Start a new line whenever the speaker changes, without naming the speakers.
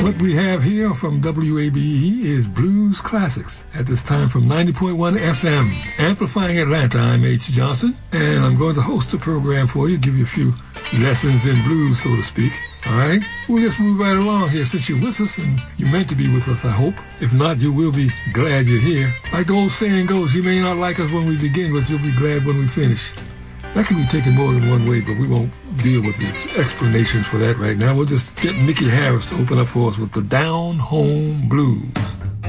What we have here from WABE is Blues Classics. At this time from 90.1 FM. Amplifying Atlanta, I'm H. Johnson, and I'm going to host the program for you, give you a few lessons in blues, so to speak. All right? We'll just move right along here since you're with us, and you're meant to be with us, I hope. If not, you will be glad you're here. Like the old saying goes, you may not like us when we begin, but you'll be glad when we finish. That can be taken more than one way, but we won't deal with the explanations for that right now. We'll just get Nikki Harris to open up for us with the Down Home Blues.